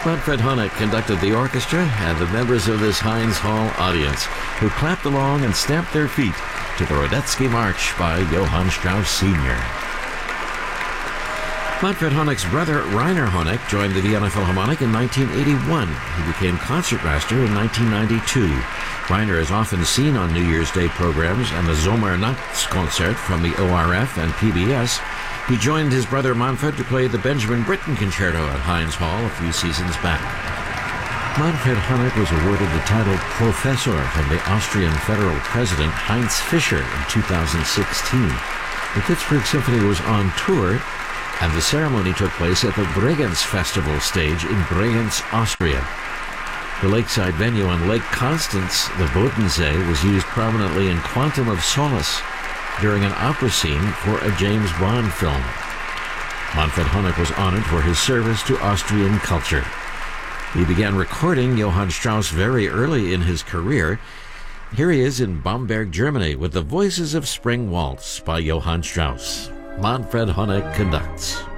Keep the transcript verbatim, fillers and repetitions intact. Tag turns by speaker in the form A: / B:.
A: Manfred Honeck conducted the orchestra and the members of this Heinz Hall audience, who clapped along and stamped their feet to the Radetzky March by Johann Strauss Senior Manfred Honeck's brother Rainer Honeck joined the Vienna Philharmonic in nineteen eighty-one. He became concertmaster in nineteen ninety-two. Rainer is often seen on New Year's Day programs and the Sommernachtkonzert from the O R F and P B S. He joined his brother Manfred to play the Benjamin Britten Concerto at Heinz Hall a few seasons back. Manfred Honeck was awarded the title Professor from the Austrian federal president Heinz Fischer in two thousand sixteen. The Pittsburgh Symphony was on tour, and the ceremony took place at the Bregenz Festival stage in Bregenz, Austria. The lakeside venue on Lake Constance, the Bodensee, was used prominently in Quantum of Solace during an opera scene for a James Bond film. Manfred Honeck was honored for his service to Austrian culture. He began recording Johann Strauss very early in his career. Here he is in Bamberg, Germany, with the Voices of Spring Waltz by Johann Strauss. Manfred Honeck conducts.